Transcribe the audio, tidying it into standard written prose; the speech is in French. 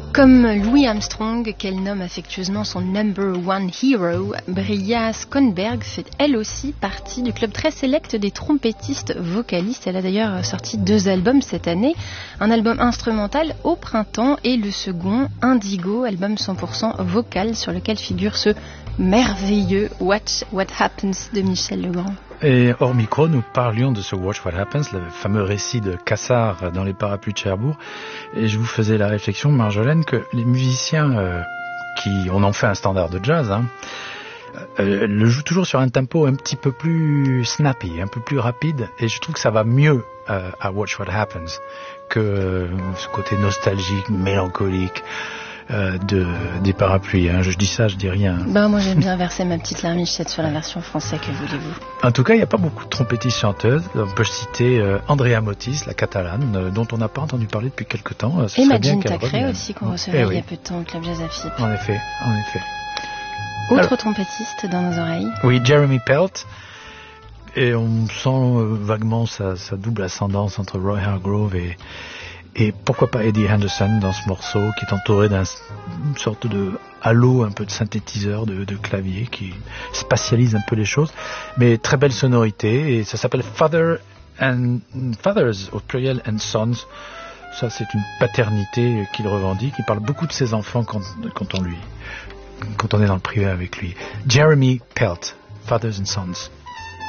Comme Louis Armstrong, qu'elle nomme affectueusement son number one hero, Bria Skonberg fait elle aussi partie du club très sélect des trompettistes vocalistes. Elle a d'ailleurs sorti 2 albums cette année, un album instrumental au printemps et le second, Indigo, album 100% vocal sur lequel figure ce merveilleux Watch What Happens de Michel Legrand. Et hors micro, nous parlions de ce Watch What Happens, le fameux récit de Cassard dans les parapluies de Cherbourg. Et je vous faisais la réflexion, Marjolaine, que les musiciens qui en ont fait un standard de jazz, le jouent toujours sur un tempo un petit peu plus snappy, un peu plus rapide. Et je trouve que ça va mieux à Watch What Happens que ce côté nostalgique, mélancolique des parapluies. Je dis ça, je dis rien. Moi j'aime bien verser ma petite larmichette sur la version française, que voulez-vous. En tout cas, il n'y a pas beaucoup de trompettistes chanteuses. On peut citer Andrea Motis, la catalane, dont on n'a pas entendu parler depuis quelque temps. Et Magin Tacré aussi, qu'on recevait il y a peu de temps au Club Jazz Afip. En effet. Autre trompettiste dans nos oreilles. Oui, Jeremy Pelt. Et on sent vaguement sa double ascendance entre Roy Hargrove et pourquoi pas Eddie Henderson dans ce morceau, qui est entouré d'une sorte de halo, un peu de synthétiseur, de clavier, qui spatialise un peu les choses, mais très belle sonorité, et ça s'appelle Fathers au pluriel and Sons. Ça, c'est une paternité qu'il revendique. Il parle beaucoup de ses enfants quand on est dans le privé avec lui. Jeremy Pelt, Fathers and Sons.